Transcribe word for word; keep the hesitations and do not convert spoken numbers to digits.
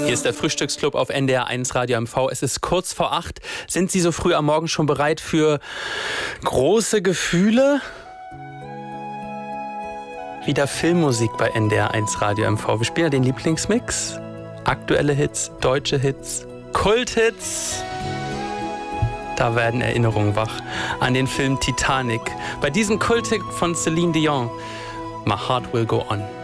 Hier ist der Frühstücksclub auf N D R eins Radio M V. Es ist kurz vor acht. Sind Sie so früh am Morgen schon bereit für große Gefühle? Wieder Filmmusik bei N D R eins Radio M V. Wir spielen ja den Lieblingsmix. Aktuelle Hits, deutsche Hits, Kulthits. Da werden Erinnerungen wach an den Film Titanic. Bei diesem Kulthit von Celine Dion, My Heart Will Go On.